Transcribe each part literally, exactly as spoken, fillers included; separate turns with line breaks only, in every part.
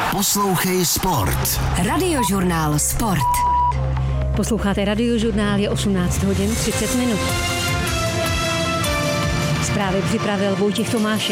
Poslouchej Sport.
Radiožurnál Sport.
Posloucháte Radiožurnál, je osmnáct hodin třicet minut. Zprávy připravil Vojtěch Tomášek.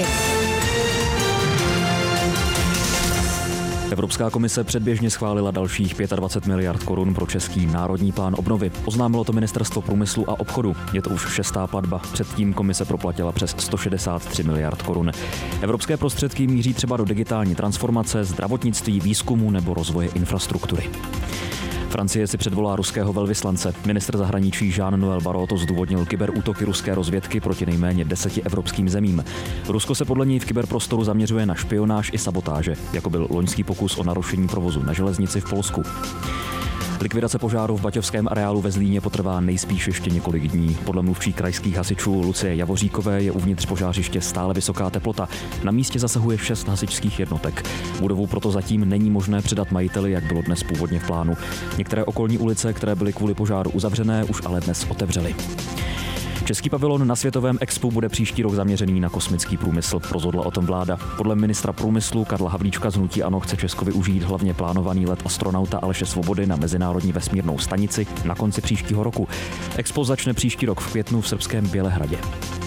Evropská komise předběžně schválila dalších dvacet pět miliard korun pro český národní plán obnovy. Oznámilo to Ministerstvo průmyslu a obchodu. Je to už šestá platba. Předtím komise proplatila přes sto šedesát tři miliard korun. Evropské prostředky míří třeba do digitální transformace, zdravotnictví, výzkumu nebo rozvoje infrastruktury. Francie si předvolá ruského velvyslance. Ministr zahraničí Jean-Noël Barrot to zdůvodnil kyberútoky ruské rozvědky proti nejméně deseti evropským zemím. Rusko se podle něj v kyberprostoru zaměřuje na špionáž i sabotáže, jako byl loňský pokus o narušení provozu na železnici v Polsku. Likvidace požáru v baťovském areálu ve Zlíně potrvá nejspíš ještě několik dní. Podle mluvčí krajských hasičů Lucie Javoříkové je uvnitř požářiště stále vysoká teplota. Na místě zasahuje šest hasičských jednotek. Budovu proto zatím není možné předat majiteli, jak bylo dnes původně v plánu. Některé okolní ulice, které byly kvůli požáru uzavřené, už ale dnes otevřely. Český pavilon na Světovém expu bude příští rok zaměřený na kosmický průmysl, rozhodla o tom vláda. Podle ministra průmyslu Karla Havlíčka z hnutí ANO chce Česko využít hlavně plánovaný let astronauta Aleše Svobody na Mezinárodní vesmírnou stanici na konci příštího roku. Expo začne příští rok v květnu v srbském Bělehradě.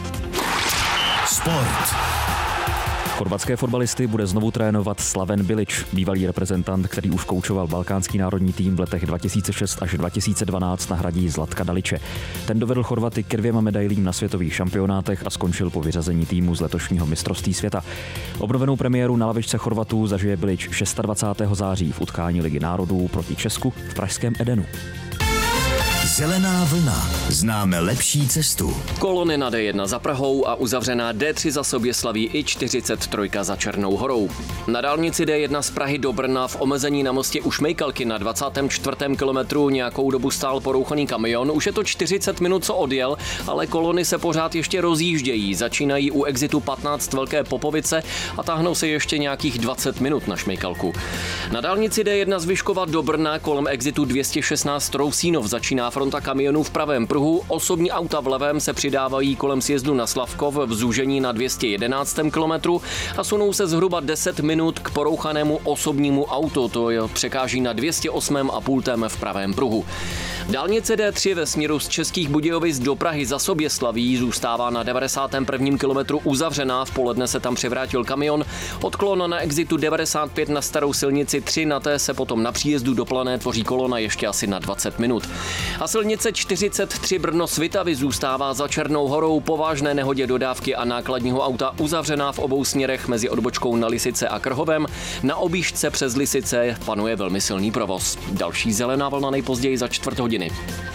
Sport.
Chorvatské fotbalisty bude znovu trénovat Slaven Bilić, bývalý reprezentant, který už koučoval balkánský národní tým v letech dva tisíce šest až dva tisíce dvanáct, nahradí Zlatka Daliče. Ten dovedl Chorvaty ke dvěma medailím na světových šampionátech a skončil po vyřazení týmu z letošního mistrovství světa. Obnovenou premiéru na lavičce Chorvatů zažije Bilić dvacátého šestého září v utkání Ligy národů proti Česku v pražském Edenu.
Zelená vlna. Známe lepší cestu.
Kolony na D jedna za Prahou a uzavřená D tři za Soběslaví i čtyřicet tři za Černou Horou. Na dálnici D jedna z Prahy do Brna v omezení na mostě u Šmejkalky na dvacátém čtvrtém kilometru nějakou dobu stál porouchaný kamion. Už je to čtyřicet minut, co odjel, ale kolony se pořád ještě rozjíždějí. Začínají u exitu patnáct Velké Popovice a táhnou se ještě nějakých dvacet minut na Šmejkalku. Na dálnici D jedna z Vyškova do Brna kolem exitu dvě stě šestnáct Trousínov začíná fronta kamionů v pravém pruhu, osobní auta v levém se přidávají kolem sjezdu na Slavkov v zúžení na dvě stě jedenáctém kilometru a sunou se zhruba deset minut k porouchanému osobnímu autu, to je překáží na dvě stě osm a půl v pravém pruhu. Dálnice D tři ve směru z Českých Budějovic do Prahy za Soběslaví zůstává na devadesátém prvním kilometru uzavřená, v poledne se tam převrátil kamion, odklon na exitu devadesát pět na starou silnici tři, na té se potom na příjezdu do Plané tvoří kolona ještě asi na dvacet minut. A silnice čtyřicet tři Brno-Svitavy zůstává za Černou Horou po vážné nehodě dodávky a nákladního auta uzavřená v obou směrech mezi odbočkou na Lisice a Krhovem. Na objížďce přes Lisice panuje velmi silný provoz. Další zelená vlna nejpozději za čtvrt hodiny.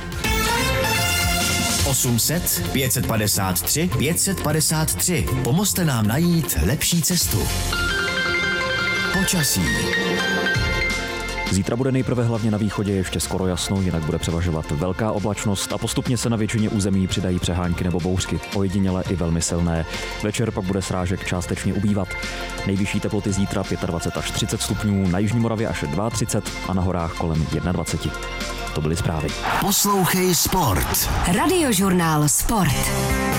osm set pět set padesát tři pět set padesát tři. Pomozte nám najít lepší cestu. Počasí.
Zítra bude nejprve hlavně na východě ještě skoro jasno, jinak bude převažovat velká oblačnost a postupně se na většině území přidají přehánky nebo bouřky, ojediněle i velmi silné. Večer pak bude srážek částečně ubývat. Nejvyšší teploty zítra dvacet pět až třicet stupňů, na jižní Moravě až třicet dva a na horách kolem dvacet jedna. To byly zprávy.
Poslouchej Sport.
Radiožurnál Sport.